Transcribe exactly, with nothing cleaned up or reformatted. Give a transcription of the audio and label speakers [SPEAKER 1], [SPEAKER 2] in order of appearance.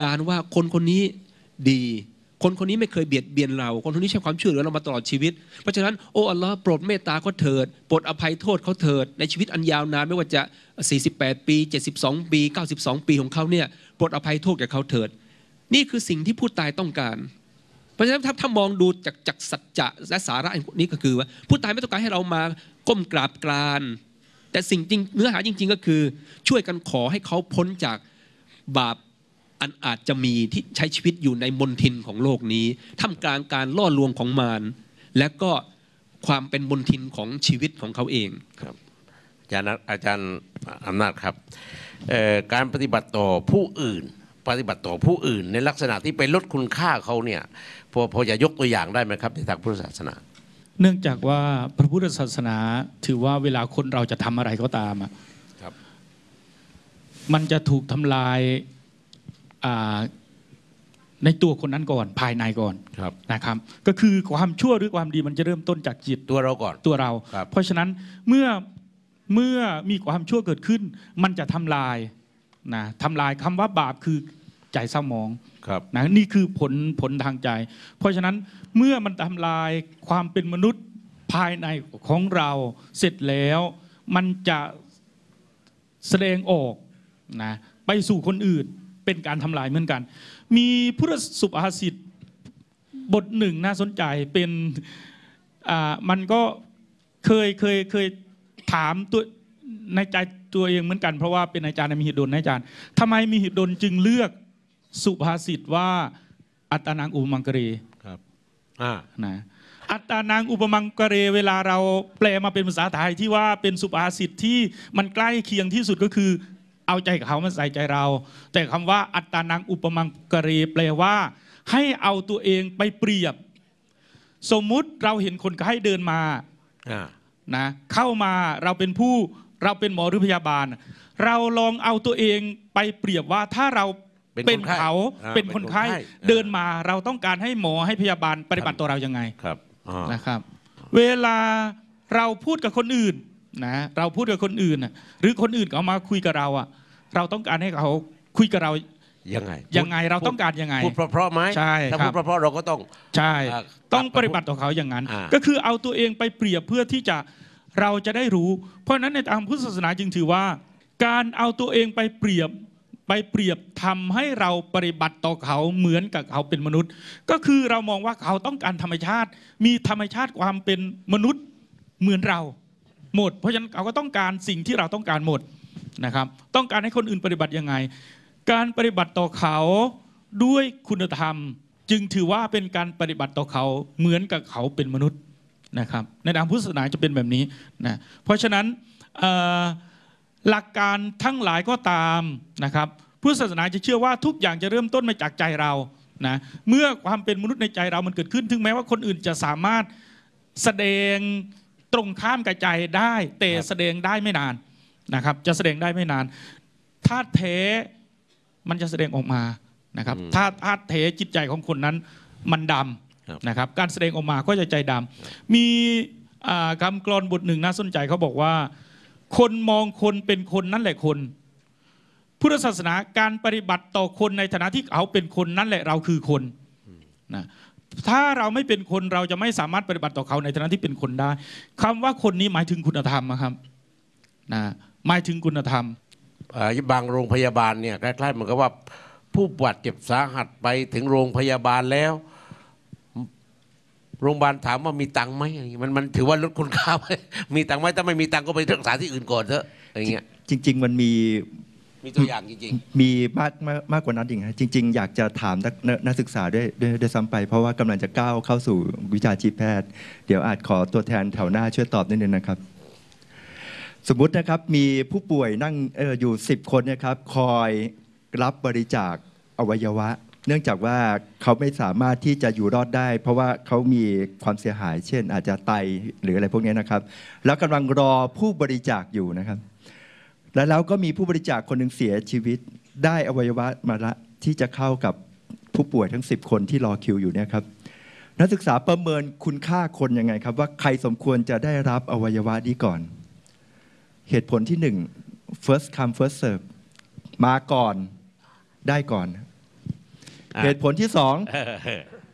[SPEAKER 1] การว่าคนคนนี้ดีคนคนนี้ไม่เคยเบียดเบียนเราคนคนนี้ใช้ความช่วยเหลือเรามาตลอดชีวิตเพราะฉะนั้นโอ้อัลลอฮ์โปรดเมตตาเขาเถิดโปรดอภัยโทษเขาเถิดในชีวิตอันยาวนานไม่ว่าจะสี่สิบแปดปีเจ็ดสิบสองปีเก้าสิบสองปีของเขาเนี่ยโปรดอภัยโทษแก่เขาเถิดนี่คือสิ่งที่ผู้ตายต้องการเพราะฉะนั้นถ้าถ้ามองดูจากจากสัจจะและสาระนี้ก็คือว่าผู้ตายไม่ต้องการให้เรามาก้มกราบกรานแต่สิ่งจริงเนื้อหาจริงๆก็คือช่วยกันขอให้เขาพ้นจากบาปอันอาจจะมีที่ใช้ชีวิตอยู่ในมลทินของโลกนี้ท่ามกลางการล่อลวงของมารและก็ความเป็นมลทินของชีวิตของเขาเอง
[SPEAKER 2] ครับอาจารย์อาจารย์อำนาจครับการปฏิบัติต่อผู้อื่นปฏิบัติต่อผู้อื่นในลักษณะที่ไปลดคุณค่าเขาเนี่ยพอพอจะยกตัวอย่างได้ไหมครับในทางพุทธศาสนา
[SPEAKER 3] เนื่องจากว่าพระพุทธศาสนาถือว่าเวลาคนเราจะทำอะไรก็ตามอ่ะมันจะถูกทำลายในตัวคนนั้นก่อนภายในก่อนนะครับก็คือความชั่วหรือความดีมันจะเริ่มต้นจากจิต
[SPEAKER 2] ตัวเราก่อน
[SPEAKER 3] ตัวเราเพราะฉะนั้นเมื่อเมื่อมีความชั่วเกิดขึ้นมันจะทำลายนะทำลายคำว่าบาปคือใจเศร้าหมองนะนี่คือผลผลทางใจเพราะฉะนั้นเมื่อมันทำลายความเป็นมนุษย์ภายในของเราเสร็จแล้วมันจะแสดงออกนะไปสู่คนอื่นเป็นการทำลายเหมือนกันมีพุทธสุภาษิตบทหนึ่งน่าสนใจเป็นอ่ามันก็เคยเคยเคยถามตัวในใจตัวเองเหมือนกันเพราะว่าเป็นอาจารย์มีหิดลนะอาจารย์ทำไมมีหิดลจึงเลือกสุภาษิตว่าอัตตานังอุปมังกเร
[SPEAKER 2] ครับอ่า
[SPEAKER 3] นะอัตตานังอุปมังกเรเวลาเราแปลมาเป็นภาษาไทยที่ว่าเป็นสุภาษิตที่มันใกล้เคียงที่สุดก็คือเอาใจเขามาใส่ใจเราแต่คำว่าอัตตานังอุปมังกเรแปลว่าให้เอาตัวเองไปเปรียบสมมุติเราเห็นคนไข้เดินมานะเข้ามาเราเป็นผู้เราเป็นหมอหรือพยาบาลเราลองเอาตัวเองไปเปรียบว่าถ้าเราเป็นเขาเป็นคนไข้เดินมาเราต้องการให้หมอให้พยาบาลปฏิบัติต่อเรายังไงนะครับเวลาเราพูดกับคนอื่นนะเราพูดกับคนอื่นหรือคนอื่นเขามาคุยกับเราอ่ะเราต้องการให้เขาคุยกับเรา
[SPEAKER 2] ยังไง
[SPEAKER 3] ยังไงเราต้องการยังไง
[SPEAKER 2] พูดเพราะๆไหม
[SPEAKER 3] ใช่
[SPEAKER 2] ถ้าพูดเพราะๆเราก็ต้อง
[SPEAKER 3] ใช่ต้องปฏิบัติต่อเขาอย่างนั้นก็คือเอาตัวเองไปเปรียบเพื่อที่จะเราจะได้รู้เพราะฉะนั้นในทางพุทธศาสนาจึงถือว่าการเอาตัวเองไปเปรียบไปเปรียบทำให้เราปฏิบัติต่อเขาเหมือนกับเขาเป็นมนุษย์ก็คือเรามองว่าเขาต้องการธรรมชาติมีธรรมชาติความเป็นมนุษย์เหมือนเราหมดเพราะฉะนั้นเขาก็ต้องการสิ่งที่เราต้องการหมดนะครับต้องการให้คนอื่นปฏิบัติยังไงการปฏิบัติต่อเขาด้วยคุณธรรมจึงถือว่าเป็นการปฏิบัติต่อเขาเหมือนกับเขาเป็นมนุษย์นะครับในทางพุทธศาสนาจะเป็นแบบนี้นะเพราะฉะนั้นหลักการทั้งหลายก็ตามนะครับพุทธศาสนาจะเชื่อว่าทุกอย่างจะเริ่มต้นมาจากใจเรานะเมื่อความเป็นมนุษย์ในใจเรามันเกิดขึ้นถึงแม้ว่าคนอื่นจะสามารถแสดงตรงข้ามกับใจได้แต่แสดงได้ไม่นานนะครับจะแสดงได้ไม่นานธาตุแท้มันจะแสดงออกมานะครับถ้าธาตุแท้จิตใจของคนนั้นมันดำนะครับการแสดงออกมาก็จะใจดำมีคำกลอนบทหนึ่งน่าสนใจเขาบอกว่าคนมองคนเป็นคนนั่นแหละคนพุทธศาสนาการปฏิบัติต่อคนในฐานะที่เขาเป็นคนนั่นแหละเราคือคนนะถ้าเราไม่เป็นคนเราจะไม่สามารถปฏิบัติต่อเขาในฐานะที่เป็นคนได้คำว่าคนนี้หมายถึงคุณธรรมครับนะหมายถึงคุณธรรม
[SPEAKER 2] บางโรงพยาบาลเนี่ยใกล้ๆเหมือนกับว่าผู้บาดเจ็บสาหัสไปถึงโรงพยาบาลแล้วโรงพยาบาลถามว่ามีตังค์ไหมมันมันถือว่าลดคุณค่าไหมมีตังค์ไหมถ้าไม่มีตังค์ก็ไปรักษาที่อื่นก่อนเถอะอะไรเงี้ย
[SPEAKER 4] จริงๆมันมี
[SPEAKER 2] มีตัวอย่างจริง
[SPEAKER 4] ๆมีมากมากกว่านั้นจริงๆจริงๆอยากจะถามนักศึกษาด้วยด้วยซ้ำไปเพราะว่ากำลังจะก้าวเข้าสู่วิชาชีพแพทย์เดี๋ยวอาจขอตัวแทนแถวหน้าช่วยตอบนิดนึงนะครับสมมุตินะครับมีผู้ป่วยนั่งอออยู่สิบคนนะครับคอยรับบริจาคอวัยวะเนื่องจากว่าเขาไม่สามารถที่จะอยู่รอดได้เพราะว่าเขามีความเสียหายเช่นอาจจะไตหรืออะไรพวกนี้นะครับแล้วกำลังรอผู้บริจาคอยู่นะครับแล้วเราก็มีผู้บริจาคคนหนึ่งเสียชีวิตได้อวัยวะมาละที่จะเข้ากับผู้ป่วยทั้งสิบคนที่รอคิวอยู่เนี่ยครับนักศึกษาประเมินคุณค่าคนยังไงครับว่าใครสมควรจะได้รับอวัยวะนี้ก่อนเหตุผลที่หนึ่ง first come first serve มาก่อนได้ก่อนเหตุผลที่สอง